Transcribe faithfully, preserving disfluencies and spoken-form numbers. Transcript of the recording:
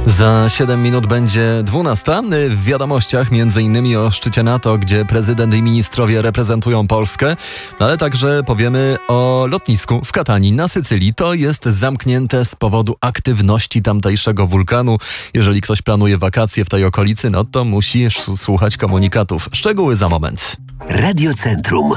Za siedem minut będzie dwunasta. W wiadomościach między innymi o szczycie NATO, gdzie prezydent i ministrowie reprezentują Polskę, ale także powiemy o lotnisku w Katanii na Sycylii. To jest zamknięte z powodu aktywności tamtejszego wulkanu. Jeżeli ktoś planuje wakacje w tej okolicy, no to musi słuchać komunikatów. Szczegóły za moment. Radio Centrum.